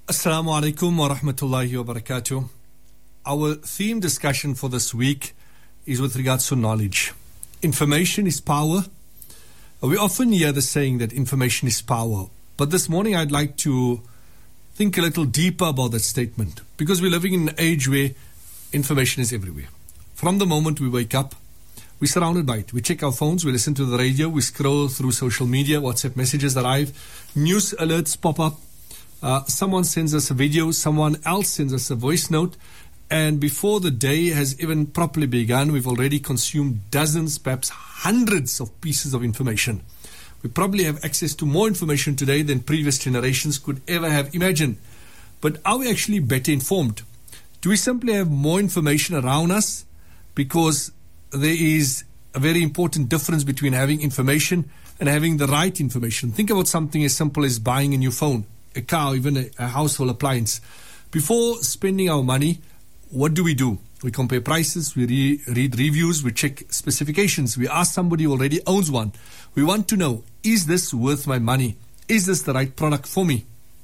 Assalamu alaikum wa rahmatullahi wa barakatuh. Our theme discussion for this week is with regards to knowledge. Information is power. We often hear the saying that information is power. But this morning I'd like to think a little deeper about that statement, because we're living in an age where information is everywhere. From the moment we wake up, we're surrounded by it. We check our phones, we listen to the radio, we scroll through social media, WhatsApp messages arrive, news alerts pop up. Someone sends us a video, someone else sends us a voice note, and before the day has even properly begun, we've already consumed dozens, perhaps hundreds of pieces of information. We probably have access to more information today than previous generations could ever have imagined. But are we actually better informed? Do we simply have more information around us? Because there is a very important difference between having information and having the right information. Think about something as simple as buying a new phone, a car, even a household appliance. Before spending our money, what do? We compare prices, we read reviews, we check specifications, we ask somebody who already owns one. We want to know, is this worth my money? Is this the right product for me?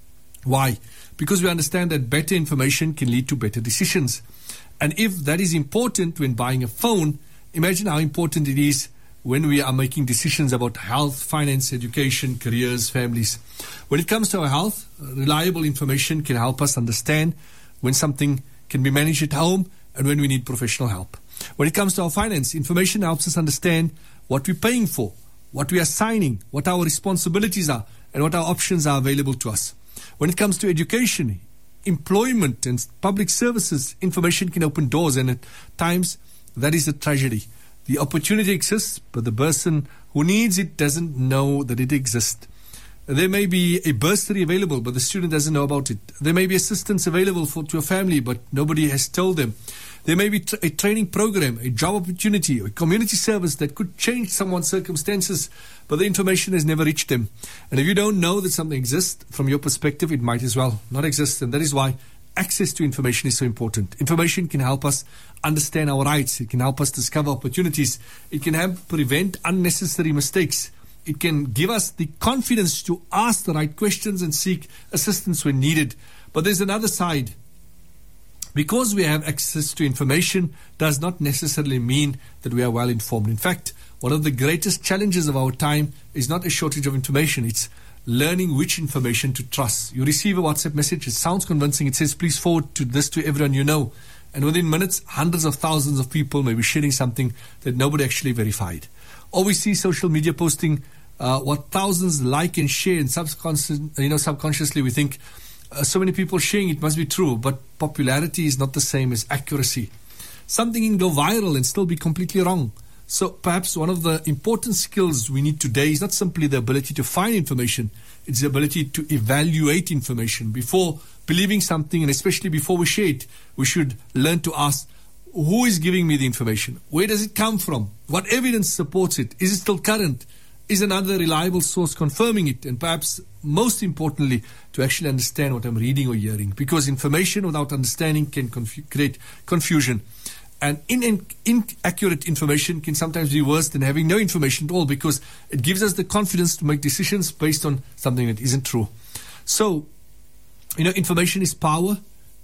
Why? Because we understand that better information can lead to better decisions. And if that is important when buying a phone, imagine how important it is when we are making decisions about health, finance, education, careers, families. When it comes to our health, reliable information can help us understand when something can be managed at home and when we need professional help. When it comes to our finance, information helps us understand what we're paying for, what we are signing, what our responsibilities are, and what our options are available to us. When it comes to education, employment, and public services, information can open doors, and at times that is a tragedy. The opportunity exists, but the person who needs it doesn't know that it exists. There may be a bursary available, but the student doesn't know about it. There may be assistance available to a family, but nobody has told them. There may be a training program, a job opportunity, a community service that could change someone's circumstances, but the information has never reached them. And if you don't know that something exists, from your perspective, it might as well not exist. And that is why access to information is so important. Information can help us understand our rights. It can help us discover opportunities. It can help prevent unnecessary mistakes. It can give us the confidence to ask the right questions and seek assistance when needed. But there's another side. Because we have access to information does not necessarily mean that we are well informed. In fact, one of the greatest challenges of our time is not a shortage of information. It's learning which information to trust. You receive a WhatsApp message, it sounds convincing, it says, please forward this to everyone you know. And within minutes, hundreds of thousands of people may be sharing something that nobody actually verified. Or we see social media posting what thousands like and share, and subconsciously we think, so many people sharing, it must be true. But popularity is not the same as accuracy. Something can go viral and still be completely wrong. So perhaps one of the important skills we need today is not simply the ability to find information, it's the ability to evaluate information. Before believing something, and especially before we share it, we should learn to ask, who is giving me the information? Where does it come from? What evidence supports it? Is it still current? Is another reliable source confirming it? And perhaps most importantly, to actually understand what I'm reading or hearing, because information without understanding can create confusion. And inaccurate information can sometimes be worse than having no information at all, because it gives us the confidence to make decisions based on something that isn't true. So, information is power.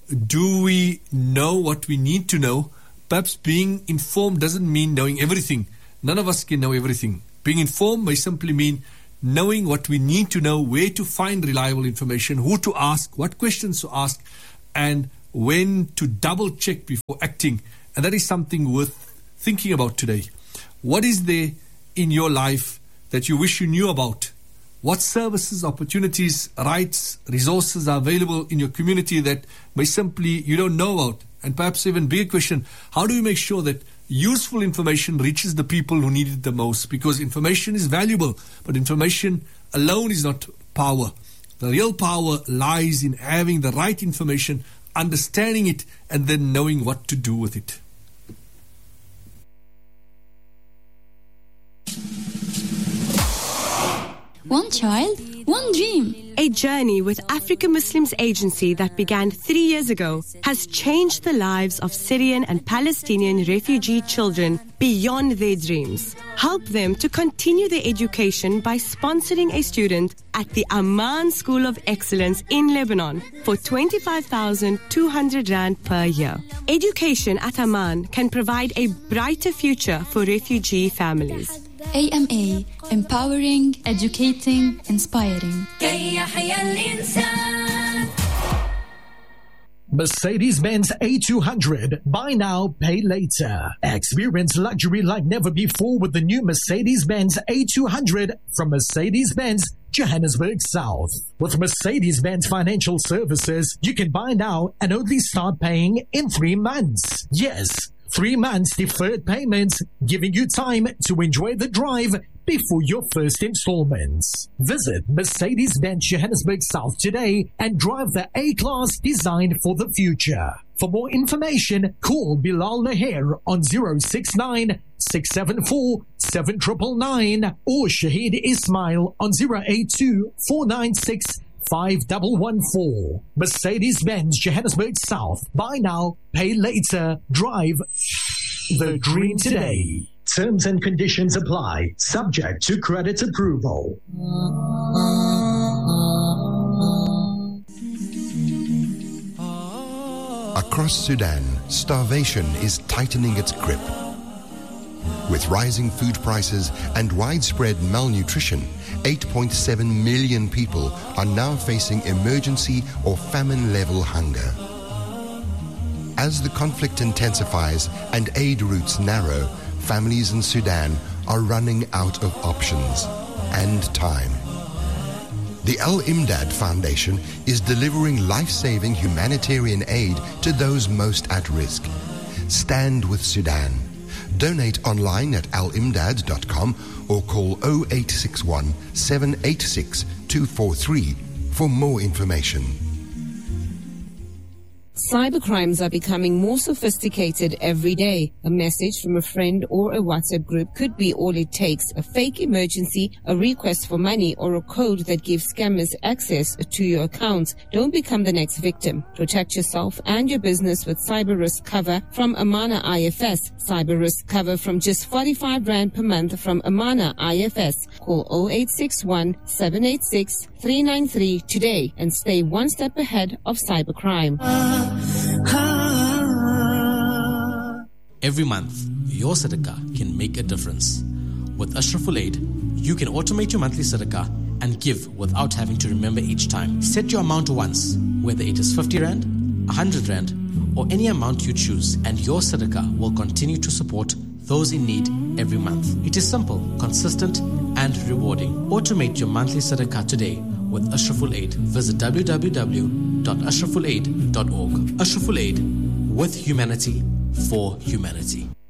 Do we know what we need to know? Perhaps being informed doesn't mean knowing everything. None of us can know everything. Being informed may simply mean knowing what we need to know, where to find reliable information, who to ask, what questions to ask, and when to double check before acting. And that is something worth thinking about today. What is there in your life that you wish you knew about? What services, opportunities, rights, resources are available in your community that may simply you don't know about? And perhaps even bigger question, how do you make sure that useful information reaches the people who need it the most? Because information is valuable, but information alone is not power. The real power lies in having the right information, understanding it, and then knowing what to do with it. One child, One dream. A journey with African Muslims Agency that began 3 years ago has changed the lives of Syrian and Palestinian refugee children beyond their dreams. Help them to continue their education by sponsoring a student at the Amman School of Excellence in Lebanon for 25,200 Rand per year. Education at Amman can provide a brighter future for refugee families. AMA, empowering, educating, inspiring. Mercedes-Benz A200. Buy now, pay later. Experience luxury like never before with the new Mercedes-Benz A200 from Mercedes-Benz Johannesburg South. With Mercedes-Benz Financial Services, you can buy now and only start paying in 3 months. Yes, 3 months deferred payments, giving you time to enjoy the drive before your first installments. Visit Mercedes-Benz Johannesburg South today and drive the A-Class designed for the future. For more information, call Bilal Naher on 069-674-7999 or Shahid Ismail on 082-496-5114. Mercedes-Benz Johannesburg South. Buy now, pay later, drive the dream today. Terms and conditions apply, subject to credit approval. Across Sudan, starvation is tightening its grip. With rising food prices and widespread malnutrition, 8.7 million people are now facing emergency or famine-level hunger. As the conflict intensifies and aid routes narrow, families in Sudan are running out of options and time. The Al-Imdad Foundation is delivering life-saving humanitarian aid to those most at risk. Stand with Sudan. Donate online at alimdad.com or call 0861 786 243 for more information. Cybercrimes are becoming more sophisticated every day. A message from a friend or a WhatsApp group could be all it takes. A fake emergency, a request for money, or a code that gives scammers access to your accounts. Don't become the next victim. Protect yourself and your business with cyber risk cover from Amana IFS. Cyber risk cover from just 45 Rand per month from Amana IFS. Call 0861 786 393 today and stay one step ahead of cybercrime. Every month, your Sadaqah can make a difference. With Ashraful Aid, you can automate your monthly Sadaqah and give without having to remember each time. Set your amount once, whether it is 50 Rand, 100 Rand, or any amount you choose, and your Sadaqah will continue to support those in need every month. It is simple, consistent, and rewarding. Automate your monthly Sadaqah today with Ashraful Aid. Visit www.ashrafulaid.org. Ashraful Aid, with humanity, for humanity.